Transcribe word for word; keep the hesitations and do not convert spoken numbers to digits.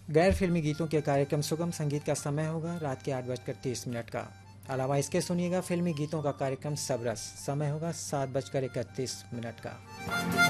गैर फिल्मी गीतों के कार्यक्रम सुगम संगीत का समय होगा रात के आठ बजकर तीस मिनट का। अलावा इसके सुनिएगा फिल्मी गीतों का कार्यक्रम सबरस, समय होगा सात बजकर इकतीस मिनट का।